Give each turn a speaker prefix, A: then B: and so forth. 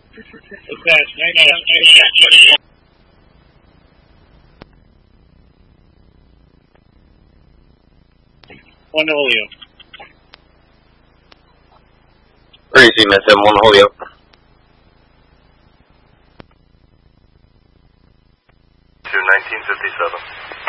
A: Dispatch, 1 Julio.
B: Crazy, Miss M, 1 Julio.
C: To 1957.